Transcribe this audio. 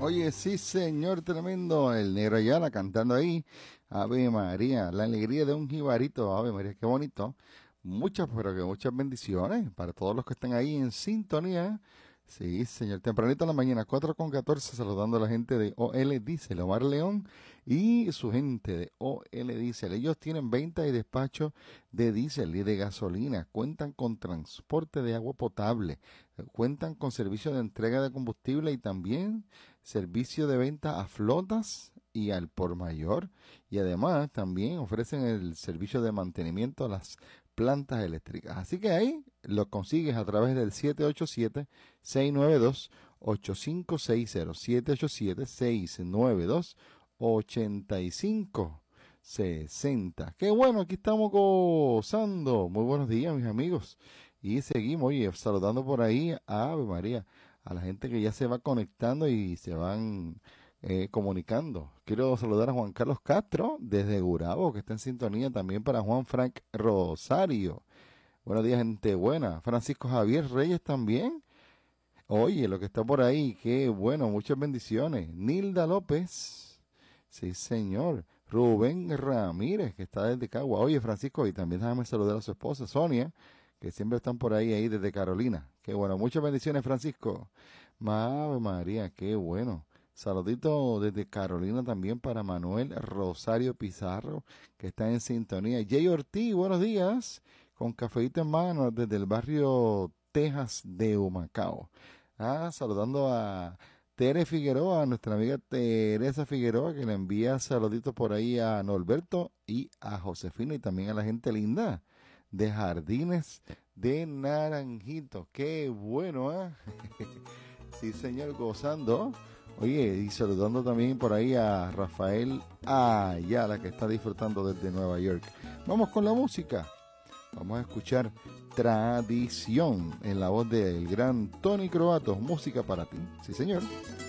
Oye, sí, señor, tremendo. El Negro Ayala cantando ahí. Ave María, la alegría de un jibarito. Ave María, qué bonito. Muchas, pero que muchas bendiciones para todos los que están ahí en sintonía. Sí, señor, tempranito en la mañana, 4:14, saludando a la gente de OL Diesel, Omar León y su gente de OL Diesel. Ellos tienen venta y despacho de diésel y de gasolina, cuentan con transporte de agua potable, cuentan con servicio de entrega de combustible y también servicio de venta a flotas y al por mayor, y además también ofrecen el servicio de mantenimiento a las plantas eléctricas. Así que ahí lo consigues a través del 787-692-8560, 787-692-8560. Qué bueno, aquí estamos gozando. Muy buenos días, mis amigos. Y seguimos, oye, saludando por ahí a Ave María, a la gente que ya se va conectando y se van comunicando. Quiero saludar a Juan Carlos Castro desde Gurabo, que está en sintonía, también para Juan Frank Rosario. Buenos días, gente buena. Francisco Javier Reyes también. Oye, lo que está por ahí, qué bueno, muchas bendiciones. Nilda López, sí señor. Rubén Ramírez, que está desde Cagua. Oye, Francisco, y también déjame saludar a su esposa, Sonia, que siempre están por ahí desde Carolina. Qué bueno, muchas bendiciones, Francisco. Ave María, qué bueno. Saludito desde Carolina también para Manuel Rosario Pizarro, que está en sintonía. Jay Ortiz, buenos días, con cafeíto en mano desde el barrio Texas de Humacao. Saludando a Tere Figueroa, a nuestra amiga Teresa Figueroa, que le envía saluditos por ahí a Norberto y a Josefina y también a la gente linda de Jardines de Naranjito. Qué bueno, ¿eh? Sí, señor, gozando. Oye, y saludando también por ahí a Rafael Ayala, que está disfrutando desde Nueva York. Vamos con la música. Vamos a escuchar Tradición en la voz del gran Tony Croato. Música para ti. Sí, señor.